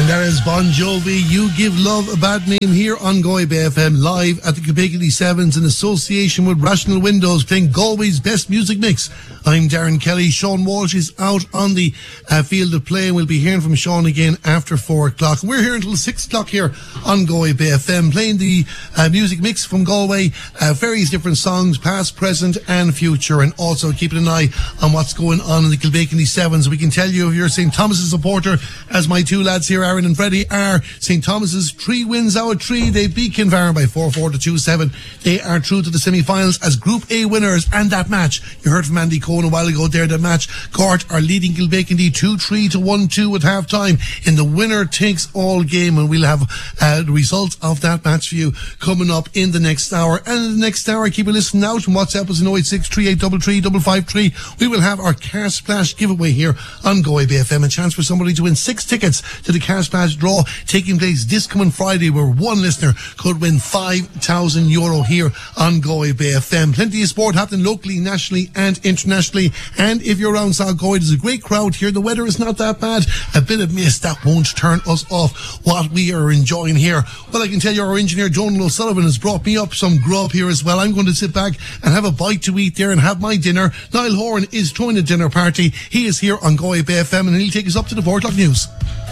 That is Bon Jovi, You Give Love a Bad Name, here on Galway Bay FM, live at the Kilbegany Sevens in association with Rational Windows, playing Galway's best music mix. I'm Darren Kelly. Sean Walsh is out on the field of play, and we'll be hearing from Sean again after 4 o'clock. We're here until 6 o'clock here on Galway Bay FM, playing the music mix from Galway, various different songs, past, present and future, and also keeping an eye on what's going on in the Kilbegany Sevens. We can tell you, if you're St. Thomas's supporter, as my two lads here, Aaron and Freddie, are St. Thomas's 3 wins out of 3. They beat Kinvara by 4-4 to 2-7. They are through to the semi-finals as Group A winners, and that match, you heard from Andy Cohen a while ago there, that match, Gort are leading Kilbegany 2-3 to 1-2 at half-time in the winner takes all game, and we'll have the results of that match for you coming up in the next hour. And in the next hour, keep a listen out from WhatsApp us in 086 3833 553. We will have our Car Splash giveaway here on Galway Bay FM, a chance for somebody to win 6 tickets to the Car Splash draw taking place this coming Friday, where one listener could win €5,000 here on Galway Bay FM. Plenty of sport happening locally, nationally and internationally, and if you're around South Galway, there's a great crowd here. The weather is not that bad. A bit of mist, that won't turn us off what we are enjoying here. Well, I can tell you our engineer Donal O'Sullivan has brought me up some grub here as well. I'm going to sit back and have a bite to eat there and have my dinner. Niall Horan is throwing a dinner party. He is here on Galway Bay FM, and he'll take us up to the 4 o'clock news.